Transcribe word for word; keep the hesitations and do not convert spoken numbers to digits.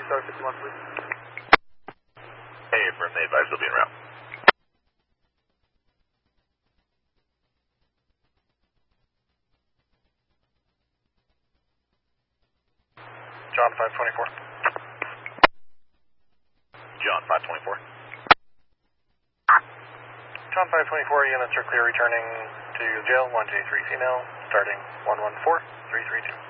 Star fifty-one, please. Hey, affirm, they advise they'll be en route. John five twenty-four. John five twenty-four. John five twenty-four, units are clear returning to jail, one J three female, starting one one four three three two.